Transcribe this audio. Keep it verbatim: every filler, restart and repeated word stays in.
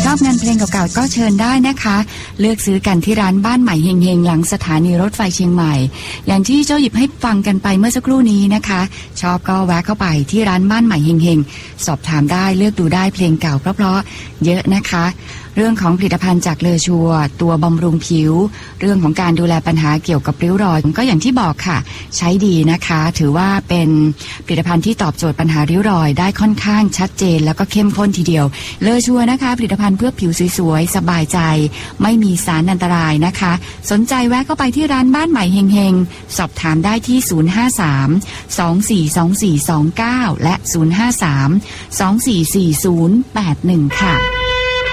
อบงานเพลงเก่าๆก็เชิญได้นะคะเลือกซื้อกันที่ร้านบ้านใหม่เฮงๆหลังสถานีรถไฟเชียงใหม่อย่างที่เจ้าหยิบให้ฟังกันไปเมื่อสักครู่นี้นะคะชอบก็แวะเข้าไปที่ร้านบ้านใหม่เฮงๆสอบถามได้เลือกดูได้เพลงเก่าเพราะๆเยอะนะคะเรื่องของผลิตภัณฑ์จากเลอชัวตัวบำรุงผิวเรื่องของการดูแลปัญหาเกี่ยวกับริ้วรอยก็อย่างที่บอกค่ะใช้ดีนะคะถือว่าเป็นผลิตภัณฑ์ที่ตอบโจทย์ปัญหาริ้วรอยได้ค่อนข้างชัดเจนแล้วก็เข้มข้นทีเดียวเลอชัวนะคะผลิตภัณฑ์เพื่อผิวสวยๆสบายใจไม่มีสารอันตรายนะคะสนใจแวะเข้าไปที่ร้านบ้านใหม่เฮงๆสอบถามได้ที่ศูนย์ ห้า สาม สอง สี่ สอง สี่ สอง เก้าและศูนย์ ห้า สาม สอง สี่ สี่ ศูนย์ แปด หนึ่งค่ะ